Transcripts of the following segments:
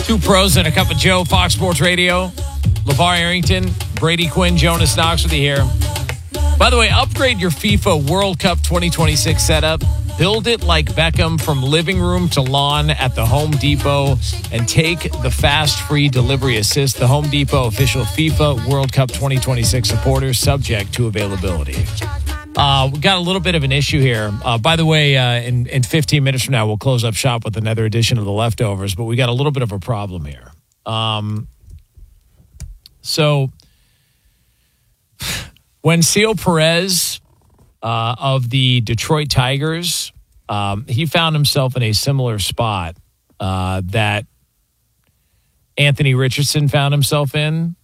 Two pros and a cup of Joe, Fox Sports Radio. LeVar Arrington, Brady Quinn, Jonas Knox with you here. By the way, upgrade your FIFA World Cup 2026 setup. Build it like Beckham from living room to lawn at the Home Depot and take the fast free delivery assist. The Home Depot official FIFA World Cup 2026 supporters, subject to availability. We got a little bit of an issue here. By the way, in 15 minutes from now, we'll close up shop with another edition of The Leftovers, but we got a little bit of a problem here. So when Seal Perez of the Detroit Tigers, he found himself in a similar spot that Anthony Richardson found himself in.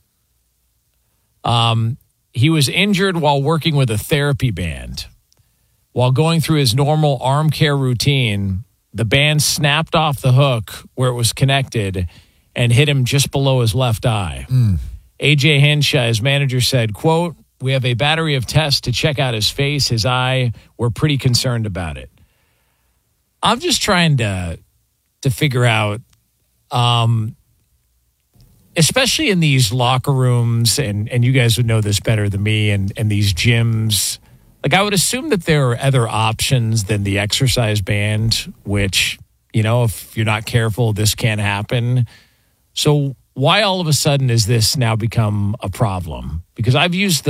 He was injured while working with a therapy band. While going through his normal arm care routine, the band snapped off the hook where it was connected and hit him just below his left eye. A.J. Hinch, his manager, said, quote, "We have a battery of tests to check out his face, his eye. We're pretty concerned about it." I'm just trying to figure out, especially in these locker rooms, and you guys would know this better than me, and these gyms, like I would assume that there are other options than the exercise band, which, you know, if you're not careful, this can happen. So why all of a sudden has this now become a problem? Because I use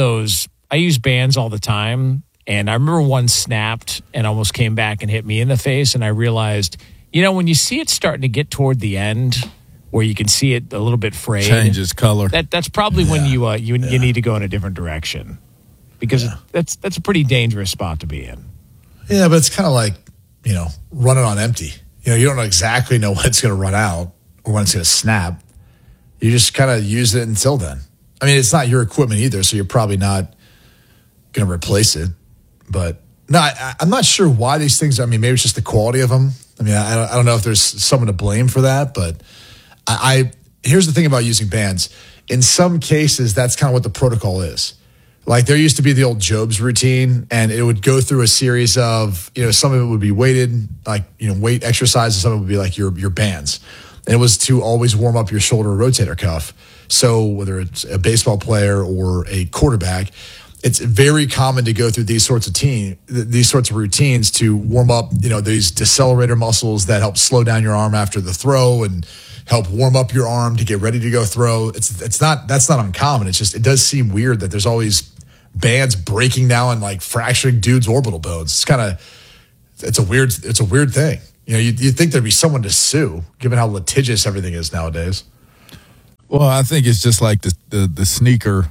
bands all the time, and I remember one snapped and almost came back and hit me in the face, and I realized, you know, when you see it starting to get toward the end, where you can see it a little bit frayed, changes color. That's probably when you need to go in a different direction, because that's a pretty dangerous spot to be in. Yeah, but it's kind of like, you know, running on empty. You know, you don't exactly know when it's going to run out or when it's going to snap. You just kind of use it until then. I mean, it's not your equipment either, so you're probably not going to replace it. But no, I'm not sure why these things. I mean, maybe it's just the quality of them. I mean, I don't know if there's someone to blame for that, but here's the thing about using bands. In some cases, that's kind of what the protocol is. Like there used to be the old Jobs routine, and it would go through a series of, you know, some of it would be weighted, like, you know, weight exercises. Some of it would be like your bands. And it was to always warm up your shoulder rotator cuff. So whether it's a baseball player or a quarterback, it's very common to go through these sorts of routines to warm up, you know, these decelerator muscles that help slow down your arm after the throw and help warm up your arm to get ready to go throw. That's not uncommon. It's just, it does seem weird that there's always bands breaking down and like fracturing dudes' orbital bones. It's a weird thing. You know, you'd think there'd be someone to sue, given how litigious everything is nowadays. Well, I think it's just like the sneaker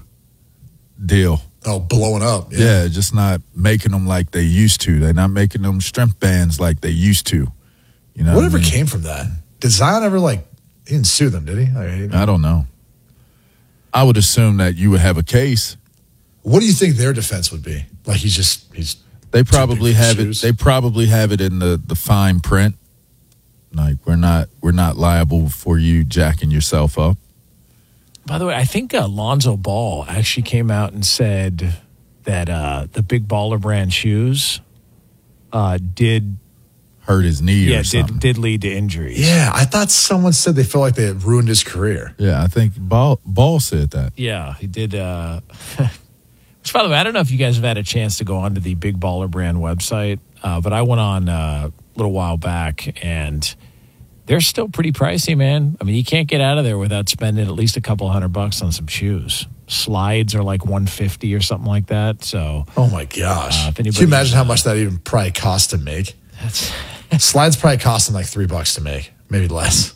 deal. Oh, blowing up. Yeah, just not making them like they used to. They're not making them strength bands like they used to. You know, whatever came from that? Did Zion ever he didn't sue them, did he? I don't know. I would assume that you would have a case. What do you think their defense would be? Like he's. They probably have it. They probably have it in the fine print. Like we're not liable for you jacking yourself up. By the way, I think Lonzo Ball actually came out and said that the Big Baller brand shoes did hurt his knee. Yeah, or something. did lead to injuries. Yeah, I thought someone said they felt like they had ruined his career. Yeah, I think Ball said that. Yeah, he did. Which, by the way, I don't know if you guys have had a chance to go onto the Big Baller brand website, but I went on a little while back, and they're still pretty pricey, man. I mean, you can't get out of there without spending at least a couple $100 on some shoes. Slides are like $150 or something like that. So, oh my gosh, can you imagine how much that even probably costs to make? Slides probably cost them like $3 to make, maybe less.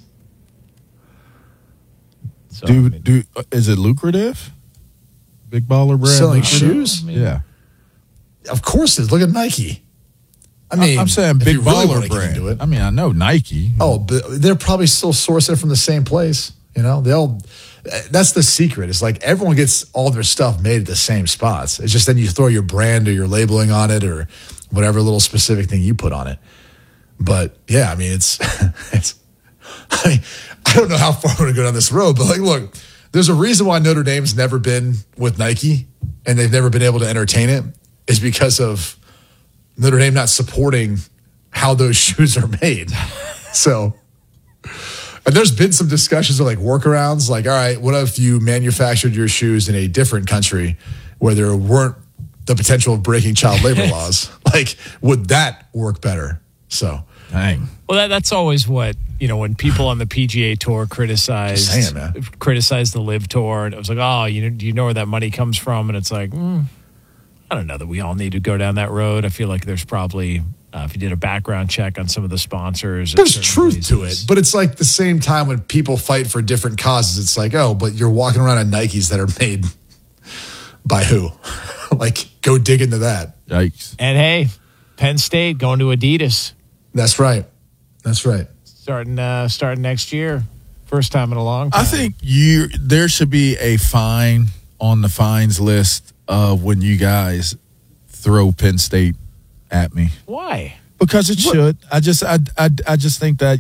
So, is it lucrative? Big Baller brand selling shoes? Yeah, of course it is. Look at Nike. I mean, I'm saying Big Baller really brand. Into it. I mean, I know Nike. Oh, but they're probably still sourcing it from the same place. You know, that's the secret. It's like everyone gets all their stuff made at the same spots. It's just then you throw your brand or your labeling on it or whatever little specific thing you put on it. But yeah, I mean, it's I don't know how far we're going to go down this road, but like, look, there's a reason why Notre Dame's never been with Nike and they've never been able to entertain it is because of Notre Dame not supporting how those shoes are made. So, And there's been some discussions of like workarounds. Like, all right, what if you manufactured your shoes in a different country where there weren't the potential of breaking child labor laws? Like, would that work better? So, Dang. Well, that's always what, when people on the PGA Tour criticize the Live Tour, and it was like, oh, do you know where that money comes from? And it's like, I don't know that we all need to go down that road. I feel like there's probably, if you did a background check on some of the sponsors. There's truth to it. But it's like the same time when people fight for different causes, it's like, oh, but you're walking around in Nikes that are made by who? Like, go dig into that. Yikes. And hey, Penn State going to Adidas. That's right. Starting next year. First time in a long time. I think there should be a fine on the fines list of when you guys throw Penn State at me. Why? Because it should. I just think that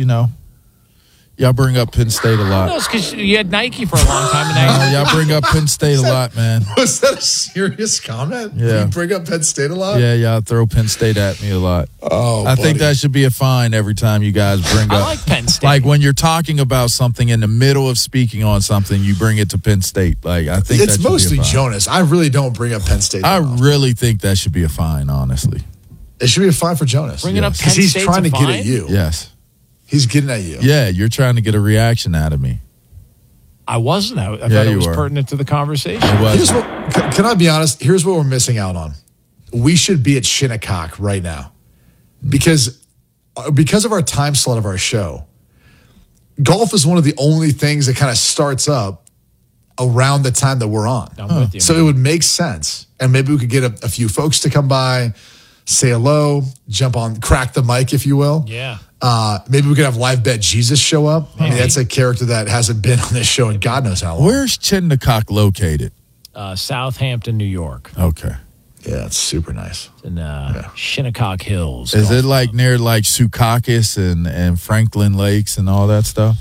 y'all bring up Penn State a lot. No, it's because you had Nike for a long time. And y'all bring up Penn State a lot, man. Was that a serious comment? Yeah. You bring up Penn State a lot? Yeah, y'all throw Penn State at me a lot. Oh, I think that should be a fine every time you guys bring up. I like Penn State. Like when you're talking about something in the middle of speaking on something, you bring it to Penn State. Like I think it's that should mostly be a fine. Jonas. I really don't bring up Penn State. I really think that should be a fine, honestly. It should be a fine for Jonas. Bringing up Penn Because he's State's trying to a get fine? at you. Yes. He's getting at you. Yeah, you're trying to get a reaction out of me. I wasn't. I thought Yeah, it you was were. pertinent to the conversation. It was. Can I be honest? Here's what we're missing out on. We should be at Shinnecock right now. Because of our time slot of our show, golf is one of the only things that kind of starts up around the time that we're on. I'm with you. So it would make sense. And maybe we could get a few folks to come by, say hello, jump on, crack the mic, if you will. Yeah. Maybe we could have Live Bet Jesus show up. I mean, Maybe. that's a character that hasn't been on this show in God knows how long. Where's Shinnecock located? Southampton, New York. Okay. Yeah, it's super nice. In Shinnecock Hills. Is Golf it like Club. near like Secaucus and Franklin Lakes and all that stuff?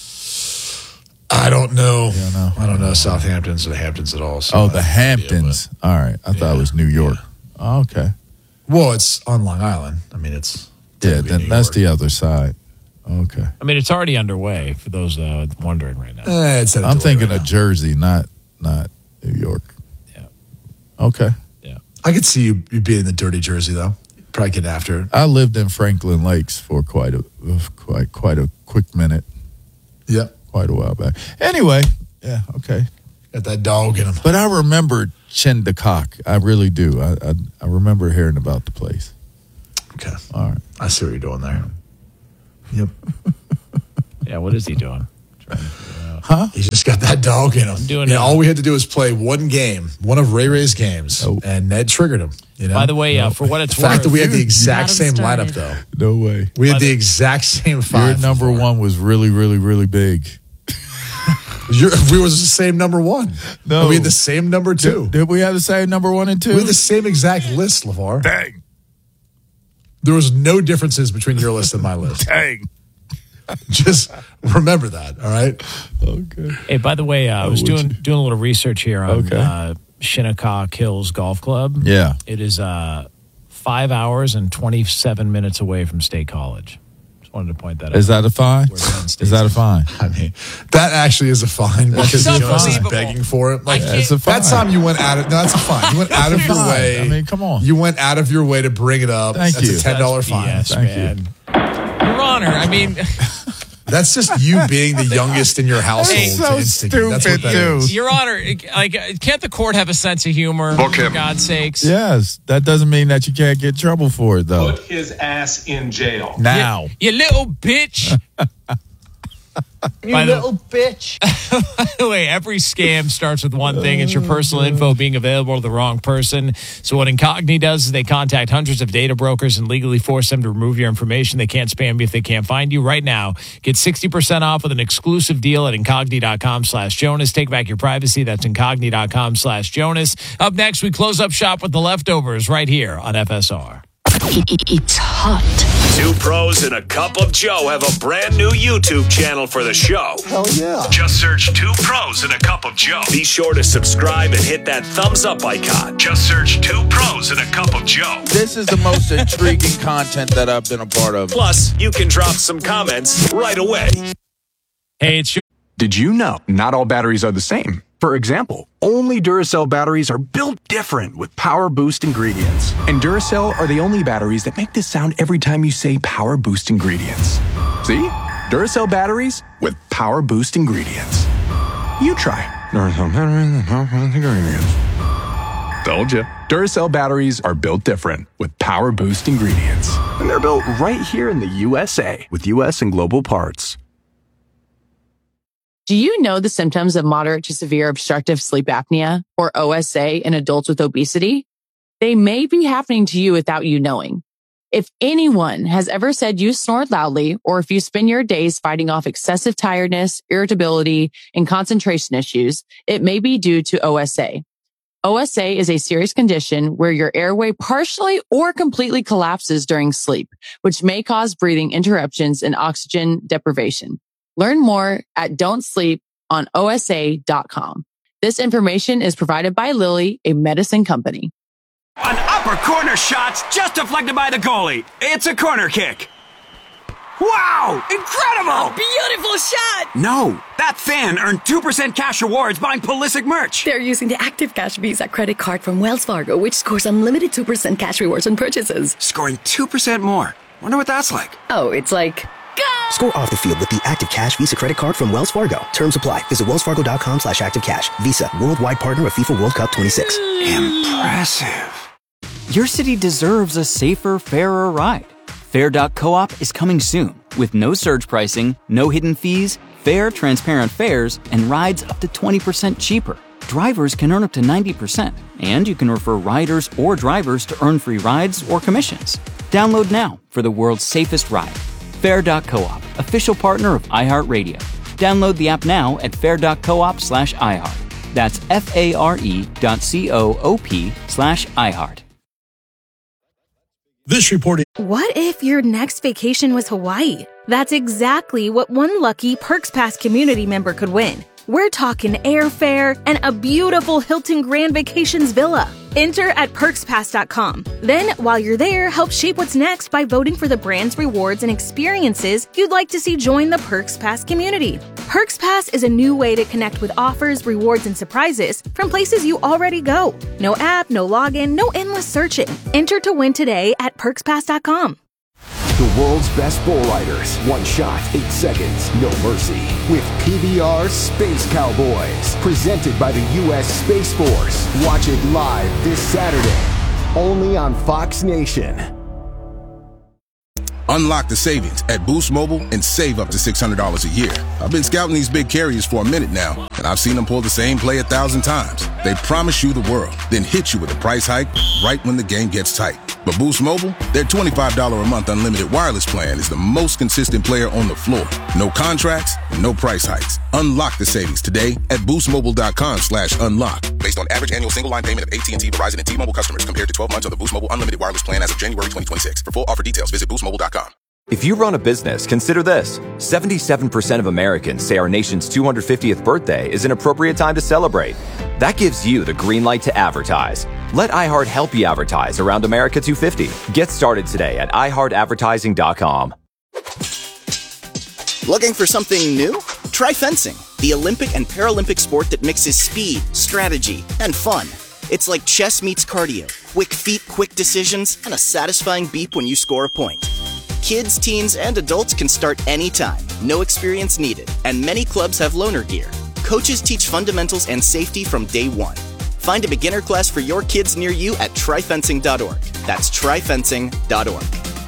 I don't know. Yeah, no. I don't know Southamptons or the Hamptons at all. So The Hamptons. All right. I thought it was New York. Oh, okay. Well, it's on Long Island. I mean, it's Yeah, technically then New that's York. the other side. Okay. I mean, it's already underway for those wondering right now. It's I'm thinking of Jersey, not New York. Yeah. Okay. Yeah. I could see you being in the dirty Jersey though. Probably get after it. I lived in Franklin Lakes for quite a quick minute, Yep. quite a while back. Anyway, yeah, okay. Got that dog in him. But I remember Shinnecock. I really do. I remember hearing about the place. Okay. All right. I see what you're doing there. Yep. Yeah, what is he doing? He's just got that dog in him. doing Yeah, it. all we had to do was play one game, one of Ray Ray's games, and Ned triggered him. You know? By the way, for what it's the fact worth, that we had the exact Got him same started. lineup, though. No way. We had By the the- exact same Your five. number one was really, really, really big. We was the same number one. No. And we had the same number two. Did we have the same number 1 and 2? We had the same exact list, LeVar. Dang. There was no differences between your list and my list. Dang. Just remember that, all right? Okay. Hey, by the way, I was doing a little research here on Okay. Shinnecock Hills Golf Club. Yeah. It is 5 hours and 27 minutes away from State College. Just wanted to point that out. Is that a fine? Where Penn State's Is that a fine? I mean, that actually is a fine because That's Jonas is unbelievable. begging for it. Like, I can't- It's a fine. that time you went out of, no, that's a fine. You went out of your fine. way. I mean, come on. You went out of your way to bring it up. Thank that's you. a $10 fine. Yes, Thank man. Your Honor, I mean, That's just you being the youngest in your household. Hey, to so instigate. That's what stupid, that dude. is. Your Honor, like, can't the court have a sense of humor? For God's sakes. Yes. That doesn't mean that you can't get in trouble for it, though. Put his ass in jail. Now. You little bitch. You By the- little bitch. By the way, every scam starts with one thing. It's your personal info being available to the wrong person. So what Incogni does is they contact hundreds of data brokers and legally force them to remove your information. They can't spam you if they can't find you. Right now, get 60% off with an exclusive deal at Incogni.com/Jonas. Take back your privacy. That's Incogni.com/Jonas. Up next, we close up shop with the leftovers right here on FSR. It's hot. Two pros and a cup of Joe have a brand new YouTube channel for the show. Hell yeah. Just search Two Pros and a Cup of Joe. Be sure to subscribe and hit that thumbs up icon. Just search Two Pros and a Cup of Joe. This is the most intriguing content that I've been a part of. Plus, you can drop some comments right away. Hey, it's Did you know not all batteries are the same? For example, only Duracell batteries are built different with Power Boost ingredients. And Duracell are the only batteries that make this sound every time you say Power Boost ingredients. See? Duracell batteries with Power Boost ingredients. You try. Duracell batteries with Power Boost ingredients. Told you. Duracell batteries are built different with Power Boost ingredients. And they're built right here in the USA with US and global parts. Do you know the symptoms of moderate to severe obstructive sleep apnea, or OSA, in adults with obesity? They may be happening to you without you knowing. If anyone has ever said you snore loudly, or if you spend your days fighting off excessive tiredness, irritability, and concentration issues, it may be due to OSA. OSA is a serious condition where your airway partially or completely collapses during sleep, which may cause breathing interruptions and oxygen deprivation. Learn more at don'tsleeponosa.com. This information is provided by Lilly, a medicine company. An upper corner shot's just deflected by the goalie. It's a corner kick. Wow! Incredible! Beautiful shot! No, that fan earned 2% cash rewards buying Pulisic merch. They're using the Active Cash Visa credit card from Wells Fargo, which scores unlimited 2% cash rewards on purchases. Scoring 2% more. Wonder what that's like. Oh, it's like... Go! Score off the field with the Active Cash Visa credit card from Wells Fargo. Terms apply. Visit wellsfargo.com/activecash. Visa, worldwide partner of FIFA World Cup 26. Impressive. Your city deserves a safer, fairer ride. Fair.coop is coming soon with no surge pricing, no hidden fees, fair, transparent fares, and rides up to 20% cheaper. Drivers can earn up to 90%, and you can refer riders or drivers to earn free rides or commissions. Download now for the world's safest ride. Fair.coop, official partner of iHeartRadio. Download the app now at fair.coop/iHeart. That's FARE.coop/iHeart. This report. What if your next vacation was Hawaii? That's exactly what one lucky Perks Pass community member could win. We're talking airfare and a beautiful Hilton Grand Vacations villa. Enter at perkspass.com. Then, while you're there, help shape what's next by voting for the brands, rewards, and experiences you'd like to see join the Perks Pass community. Perks Pass is a new way to connect with offers, rewards, and surprises from places you already go. No app, no login, no endless searching. Enter to win today at perkspass.com. The world's best bull riders. One shot, 8 seconds, no mercy. With PBR Space Cowboys. Presented by the U.S. Space Force. Watch it live this Saturday. Only on Fox Nation. Unlock the savings at Boost Mobile and save up to $600 a year. I've been scouting these big carriers for a minute now, and I've seen them pull the same play 1,000 times. They promise you the world, then hit you with a price hike right when the game gets tight. But Boost Mobile, their $25 a month unlimited wireless plan is the most consistent player on the floor. No contracts, no price hikes. Unlock the savings today at boostmobile.com/unlock. Based on average annual single line payment of AT&T, Verizon, and T-Mobile customers compared to 12 months on the Boost Mobile unlimited wireless plan as of January 2026. For full offer details, visit boostmobile.com. If you run a business, consider this. 77% of Americans say our nation's 250th birthday is an appropriate time to celebrate. That gives you the green light to advertise. Let iHeart help you advertise around America 250. Get started today at iHeartAdvertising.com. Looking for something new? Try fencing, the Olympic and Paralympic sport that mixes speed, strategy, and fun. It's like chess meets cardio. Quick feet, quick decisions, and a satisfying beep when you score a point. Kids, teens, and adults can start anytime. No experience needed. And many clubs have loaner gear. Coaches teach fundamentals and safety from day one. Find a beginner class for your kids near you at tryfencing.org. That's tryfencing.org.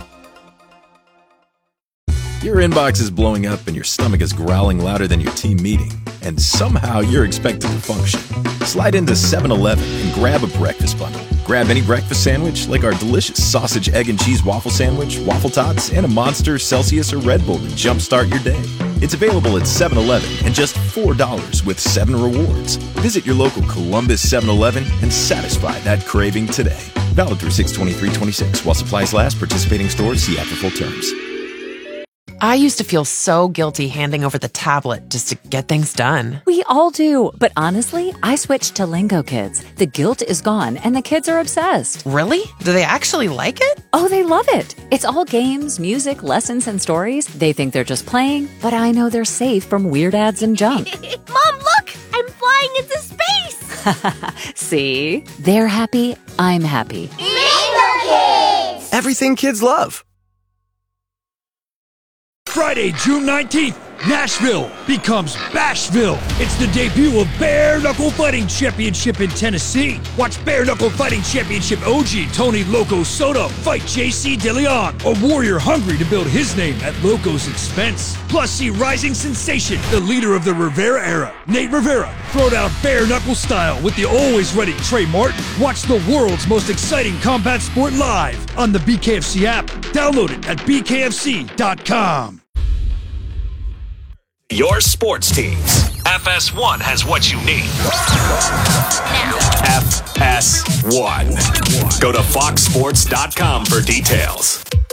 Your inbox is blowing up and your stomach is growling louder than your team meeting. And somehow you're expected to function. Slide into 7-Eleven and grab a breakfast bundle. Grab any breakfast sandwich like our delicious sausage, egg, and cheese waffle sandwich, waffle tots, and a Monster, Celsius, or Red Bull to jumpstart your day. It's available at 7-Eleven and just $4 with 7 rewards. Visit your local Columbus 7-Eleven and satisfy that craving today. Valid through 6/23/26 while supplies last. Participating stores see after full terms. I used to feel so guilty handing over the tablet just to get things done. We all do. But honestly, I switched to Lingo Kids. The guilt is gone and the kids are obsessed. Really? Do they actually like it? Oh, they love it. It's all games, music, lessons, and stories. They think they're just playing, but I know they're safe from weird ads and junk. Mom, look! I'm flying into space! See? They're happy. I'm happy. Lingo Kids! Everything kids love. Friday, June 19th, Nashville becomes Bashville. It's the debut of Bare Knuckle Fighting Championship in Tennessee. Watch Bare Knuckle Fighting Championship OG Tony Loco Soto fight JC DeLeon, a warrior hungry to build his name at Loco's expense. Plus, see rising sensation, the leader of the Rivera era, Nate Rivera, throw down bare knuckle style with the always ready Trey Martin. Watch the world's most exciting combat sport live on the BKFC app. Download it at bkfc.com. Your sports teams. FS1 has what you need. FS1. Go to foxsports.com for details.